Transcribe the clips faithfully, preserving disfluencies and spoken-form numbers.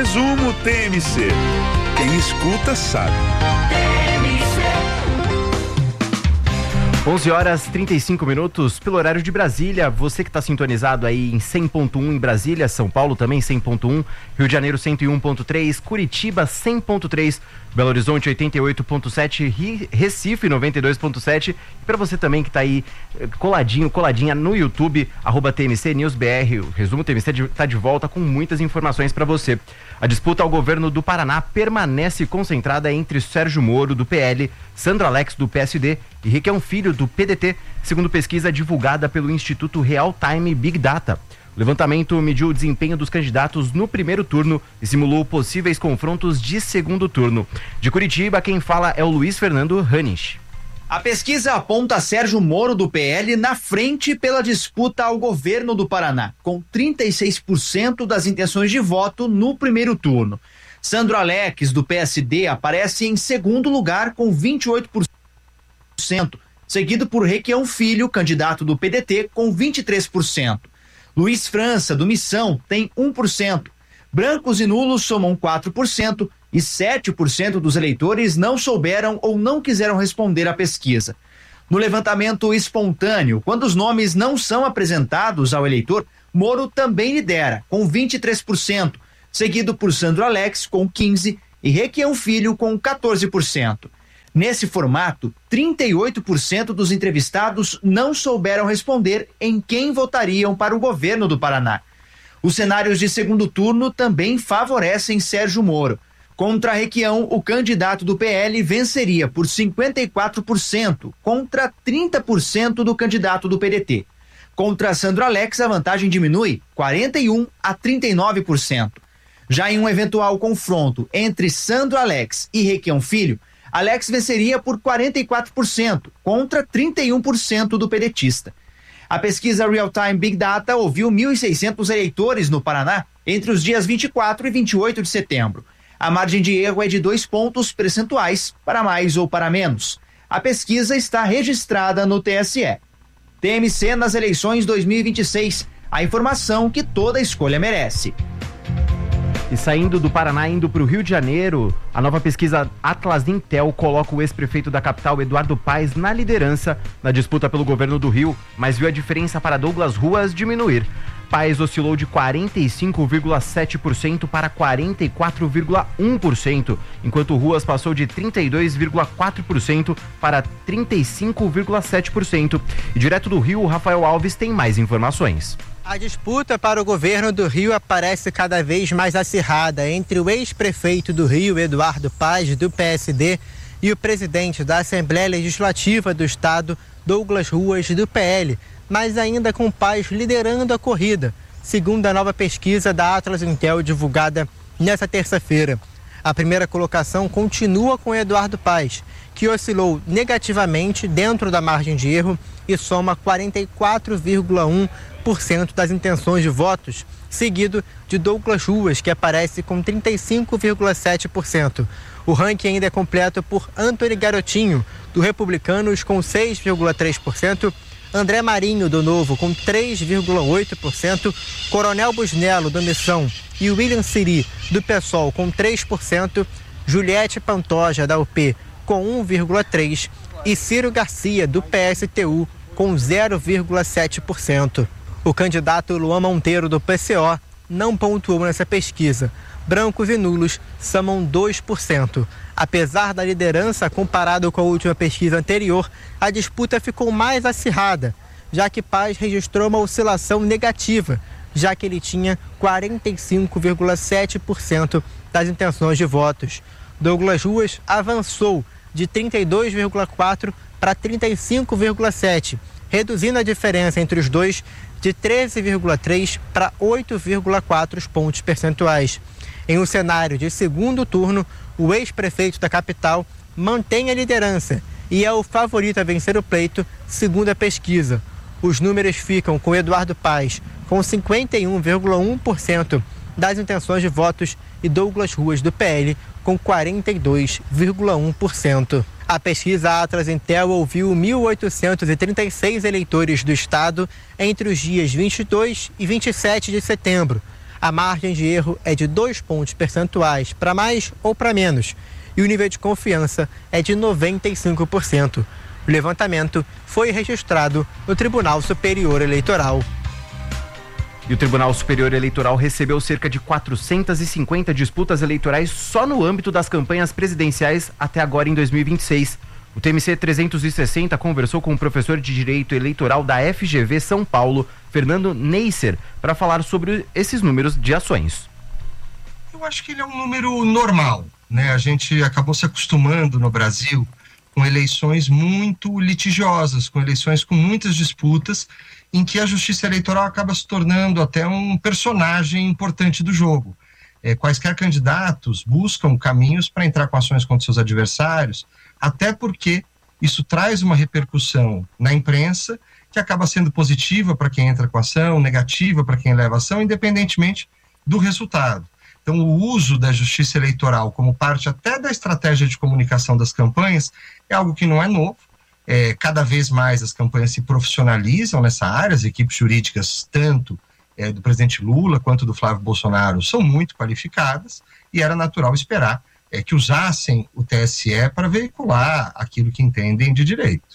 Resumo T M C. Quem escuta sabe. onze horas e trinta e cinco minutos pelo horário de Brasília. Você que está sintonizado aí em cem ponto um em Brasília, São Paulo também cem ponto um, Rio de Janeiro cento e um ponto três, Curitiba cem ponto três, Belo Horizonte oitenta e oito ponto sete, Recife noventa e dois ponto sete. E para você também que está aí coladinho, coladinha no YouTube, arroba T M C News B R, o Resumo T M C está de volta com muitas informações para você. A disputa ao governo do Paraná permanece concentrada entre Sérgio Moro, do P L, Sandro Alex, do P S D e Requião Filho, do P D T, segundo pesquisa divulgada pelo Instituto Real Time Big Data. O levantamento mediu o desempenho dos candidatos no primeiro turno e simulou possíveis confrontos de segundo turno. De Curitiba, quem fala é o Luiz Fernando Hanich. A pesquisa aponta Sérgio Moro, do P L, na frente pela disputa ao governo do Paraná, com trinta e seis por cento das intenções de voto no primeiro turno. Sandro Alex, do P S D, aparece em segundo lugar com vinte e oito por cento, seguido por Requião Filho, candidato do P D T, com vinte e três por cento. Luiz França, do Missão, tem um por cento. Brancos e nulos somam quatro por cento e sete por cento dos eleitores não souberam ou não quiseram responder à pesquisa. No levantamento espontâneo, quando os nomes não são apresentados ao eleitor, Moro também lidera, com vinte e três por cento, seguido por Sandro Alex, com quinze por cento, e Requião Filho, com quatorze por cento. Nesse formato, trinta e oito por cento dos entrevistados não souberam responder em quem votariam para o governo do Paraná. Os cenários de segundo turno também favorecem Sérgio Moro. Contra Requião, o candidato do P L venceria por cinquenta e quatro por cento, contra trinta por cento do candidato do P D T. Contra Sandro Alex, a vantagem diminui quarenta e um a trinta e nove por cento. Já em um eventual confronto entre Sandro Alex e Requião Filho, Alex venceria por quarenta e quatro por cento, contra trinta e um por cento do pedetista. A pesquisa Real Time Big Data ouviu mil e seiscentos eleitores no Paraná entre os dias vinte e quatro e vinte e oito de setembro. A margem de erro é de dois pontos percentuais, para mais ou para menos. A pesquisa está registrada no T S E. T M C nas eleições dois mil e vinte e seis. A informação que toda escolha merece. E saindo do Paraná, indo para o Rio de Janeiro, a nova pesquisa Atlas Intel coloca o ex-prefeito da capital, Eduardo Paes, na liderança na disputa pelo governo do Rio, mas viu a diferença para Douglas Ruas diminuir. Paes oscilou de quarenta e cinco vírgula sete por cento para quarenta e quatro vírgula um por cento, enquanto Ruas passou de trinta e dois vírgula quatro por cento para trinta e cinco vírgula sete por cento. E direto do Rio, o Rafael Alves tem mais informações. A disputa para o governo do Rio aparece cada vez mais acirrada entre o ex-prefeito do Rio, Eduardo Paes, do P S D, e o presidente da Assembleia Legislativa do Estado, Douglas Ruas, do P L, mas ainda com Paes liderando a corrida, segundo a nova pesquisa da Atlas Intel divulgada nesta terça-feira. A primeira colocação continua com Eduardo Paes, que oscilou negativamente dentro da margem de erro e soma quarenta e quatro vírgula um por cento das intenções de votos, seguido de Douglas Ruas, que aparece com trinta e cinco vírgula sete por cento. O ranking ainda é completo por Antony Garotinho, do Republicanos, com seis vírgula três por cento, André Marinho, do Novo, com três vírgula oito por cento, Coronel Busnello, do Missão, e William Siri, do PSOL, com três por cento, Juliette Pantoja, da U P, com um vírgula três por cento, e Ciro Garcia, do P S T U, com zero vírgula sete por cento. O candidato Luan Monteiro, do P C O, não pontuou nessa pesquisa. Brancos e nulos somam dois por cento. Apesar da liderança comparado com a última pesquisa anterior, a disputa ficou mais acirrada, já que Paes registrou uma oscilação negativa, já que ele tinha quarenta e cinco vírgula sete por cento das intenções de votos. Douglas Ruas avançou de trinta e dois vírgula quatro por cento para trinta e cinco vírgula sete por cento, reduzindo a diferença entre os dois de treze vírgula três para oito vírgula quatro pontos percentuais. Em um cenário de segundo turno, o ex-prefeito da capital mantém a liderança e é o favorito a vencer o pleito, segundo a pesquisa. Os números ficam com Eduardo Paes com cinquenta e um vírgula um por cento das intenções de votos e Douglas Ruas, do P L, com quarenta e dois vírgula um por cento. A pesquisa Atlas Intel ouviu mil oitocentos e trinta e seis eleitores do estado entre os dias vinte e dois e vinte e sete de setembro. a margem de erro é de dois pontos percentuais para mais ou para menos e o nível de confiança é de noventa e cinco por cento. O levantamento foi registrado no Tribunal Superior Eleitoral. E o Tribunal Superior Eleitoral recebeu cerca de quatrocentas e cinquenta disputas eleitorais só no âmbito das campanhas presidenciais até agora em dois mil e vinte e seis. O T M C trezentos e sessenta conversou com o professor de Direito Eleitoral da F G V São Paulo, Fernando Neisser, para falar sobre esses números de ações. Eu acho que ele é um número normal, né? A gente acabou se acostumando no Brasil com eleições muito litigiosas, com eleições com muitas disputas, em que a justiça eleitoral acaba se tornando até um personagem importante do jogo. É, quaisquer candidatos buscam caminhos para entrar com ações contra seus adversários, até porque isso traz uma repercussão na imprensa que acaba sendo positiva para quem entra com ação, negativa para quem leva ação, independentemente do resultado. Então, o uso da justiça eleitoral como parte até da estratégia de comunicação das campanhas é algo que não é novo. É, cada vez mais as campanhas se profissionalizam nessa área, as equipes jurídicas, tanto é, do presidente Lula quanto do Flávio Bolsonaro, são muito qualificadas e era natural esperar é, que usassem o T S E para veicular aquilo que entendem de direito.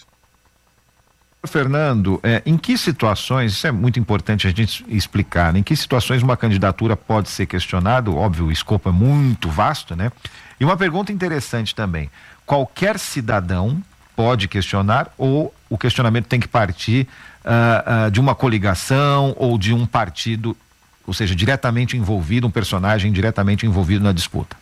Fernando, é, em que situações, isso é muito importante a gente explicar, né? Em que situações uma candidatura pode ser questionada? Óbvio, o escopo é muito vasto, né? E uma pergunta interessante também, qualquer cidadão pode questionar ou o questionamento tem que partir uh, uh, de uma coligação ou de um partido, ou seja, diretamente envolvido, um personagem diretamente envolvido na disputa?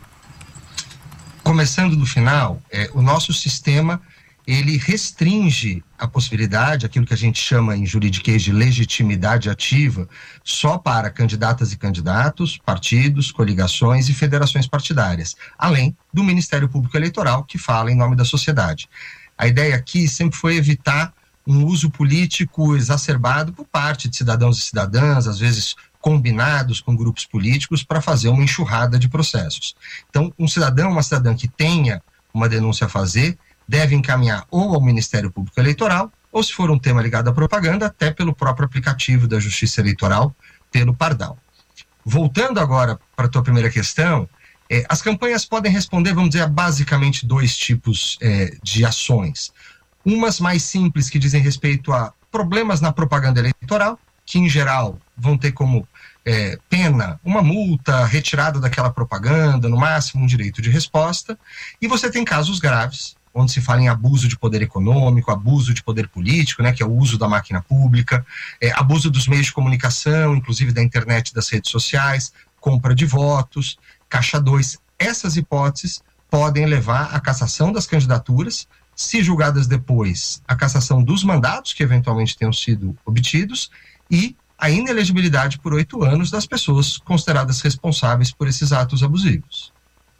Começando do final, é, o nosso sistema ele restringe a possibilidade, aquilo que a gente chama em juridiquês de legitimidade ativa, só para candidatas e candidatos, partidos, coligações e federações partidárias, além do Ministério Público Eleitoral, que fala em nome da sociedade. A ideia aqui sempre foi evitar um uso político exacerbado por parte de cidadãos e cidadãs, às vezes combinados com grupos políticos, para fazer uma enxurrada de processos. Então, um cidadão, uma cidadã que tenha uma denúncia a fazer, deve encaminhar ou ao Ministério Público Eleitoral, ou se for um tema ligado à propaganda, até pelo próprio aplicativo da Justiça Eleitoral, pelo Pardal. Voltando agora para a tua primeira questão, eh, as campanhas podem responder, vamos dizer, a basicamente dois tipos eh, de ações. Umas mais simples, que dizem respeito a problemas na propaganda eleitoral, que em geral vão ter como eh, pena uma multa, retirada daquela propaganda, no máximo um direito de resposta, e você tem casos graves, onde se fala em abuso de poder econômico, abuso de poder político, né, que é o uso da máquina pública, é, abuso dos meios de comunicação, inclusive da internet e das redes sociais, compra de votos, caixa dois. Essas hipóteses podem levar à cassação das candidaturas, se julgadas depois, a cassação dos mandatos que eventualmente tenham sido obtidos e a inelegibilidade por oito anos das pessoas consideradas responsáveis por esses atos abusivos.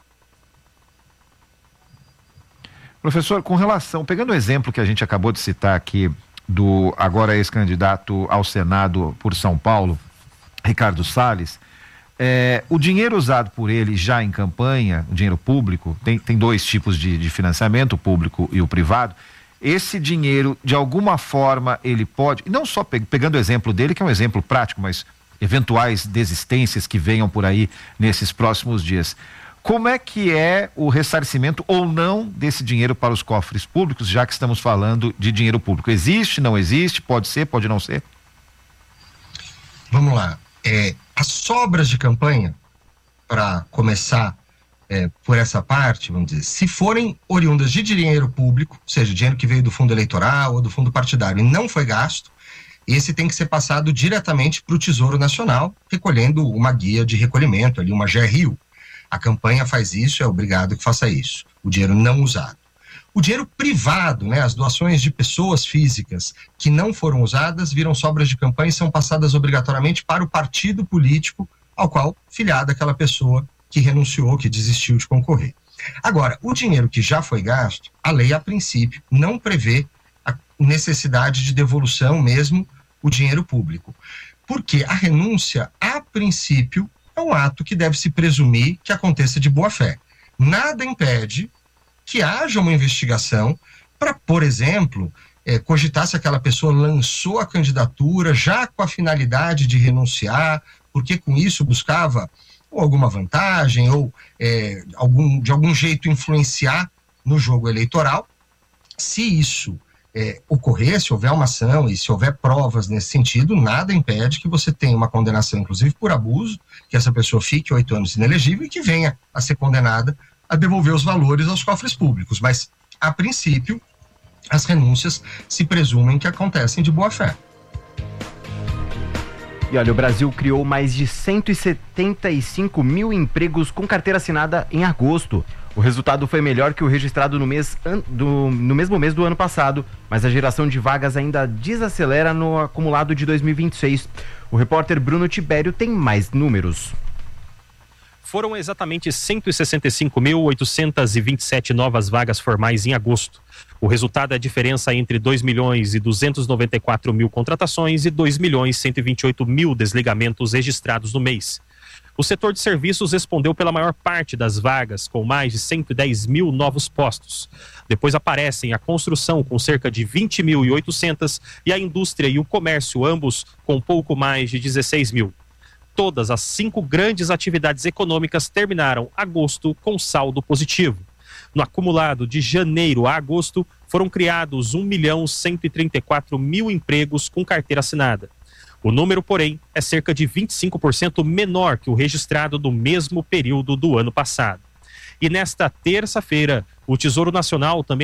Professor, com relação, pegando o exemplo que a gente acabou de citar aqui do agora ex-candidato ao Senado por São Paulo, Ricardo Salles, é, o dinheiro usado por ele já em campanha, o dinheiro público, tem, tem dois tipos de, de financiamento, o público e o privado, esse dinheiro, de alguma forma, ele pode, não só pe, pegando o exemplo dele, que é um exemplo prático, mas eventuais desistências que venham por aí nesses próximos dias, como é que é o ressarcimento ou não desse dinheiro para os cofres públicos, já que estamos falando de dinheiro público? Existe, não existe? Pode ser, pode não ser? Vamos lá. É, as sobras de campanha, para começar é, por essa parte, vamos dizer, se forem oriundas de dinheiro público, ou seja, dinheiro que veio do fundo eleitoral ou do fundo partidário e não foi gasto, esse tem que ser passado diretamente para o Tesouro Nacional, recolhendo uma guia de recolhimento, ali, uma G R U. A campanha faz isso, é obrigado que faça isso, o dinheiro não usado. O dinheiro privado, né, as doações de pessoas físicas que não foram usadas, viram sobras de campanha e são passadas obrigatoriamente para o partido político ao qual filiada aquela pessoa que renunciou, que desistiu de concorrer. Agora, o dinheiro que já foi gasto, a lei, a princípio, não prevê a necessidade de devolução mesmo o dinheiro público. Porque a renúncia, a princípio, é um ato que deve se presumir que aconteça de boa fé. Nada impede que haja uma investigação para, por exemplo, é, cogitar se aquela pessoa lançou a candidatura já com a finalidade de renunciar, porque com isso buscava ou alguma vantagem ou é, algum, de algum jeito influenciar no jogo eleitoral. Se isso é, ocorrer, se houver uma ação e se houver provas nesse sentido, nada impede que você tenha uma condenação, inclusive por abuso, que essa pessoa fique oito anos inelegível e que venha a ser condenada a devolver os valores aos cofres públicos. Mas, a princípio, as renúncias se presumem que acontecem de boa fé. E olha, o Brasil criou mais de cento e setenta e cinco mil empregos com carteira assinada em agosto. O resultado foi melhor que o registrado no, mês, do, no mesmo mês do ano passado, mas a geração de vagas ainda desacelera no acumulado de dois mil e vinte e seis. O repórter Bruno Tibério tem mais números. Foram exatamente cento e sessenta e cinco mil, oitocentos e vinte e sete novas vagas formais em agosto. O resultado é a diferença entre dois milhões e duzentos e noventa e quatro mil contratações e dois milhões e cento e vinte e oito mil desligamentos registrados no mês. O setor de serviços respondeu pela maior parte das vagas, com mais de cento e dez mil novos postos. Depois aparecem a construção, com cerca de vinte mil e oitocentos, e a indústria e o comércio, ambos com pouco mais de dezesseis mil. Todas as cinco grandes atividades econômicas terminaram agosto com saldo positivo. No acumulado de janeiro a agosto, foram criados um milhão cento e trinta e quatro mil empregos com carteira assinada. O número, porém, é cerca de vinte e cinco por cento menor que o registrado no mesmo período do ano passado. E nesta terça-feira, o Tesouro Nacional também